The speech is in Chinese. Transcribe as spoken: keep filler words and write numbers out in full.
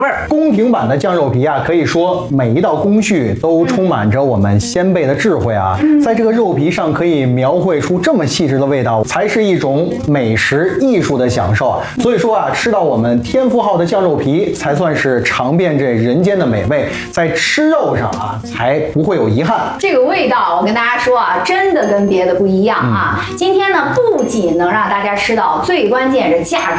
味儿。宫廷版的酱肉皮啊，可以说每一道工序都充满着我们先辈的智慧啊，在这个肉皮上可以描绘出这么细致的味道，才是一种美食艺术的享受啊。所以说啊，吃到我们天福号的酱肉皮，才算是尝遍这人间的美味，在吃肉上啊，才不会有遗憾。 这个味道，我跟大家说啊，真的跟别的不一样啊。嗯、今天呢，不仅能让大家吃到最关键是价格